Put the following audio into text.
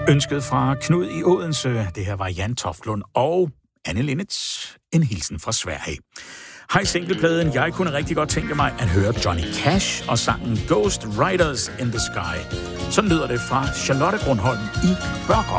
Ønsket fra Knud i Odense. Det her var Jan Toftlund og Anne Linnets. En hilsen fra Sverige. Hej singlepladen. Jeg kunne rigtig godt tænke mig at høre Johnny Cash og sangen Ghost Riders in the Sky. Sådan lyder det fra Charlotte Grundholm i Børkop.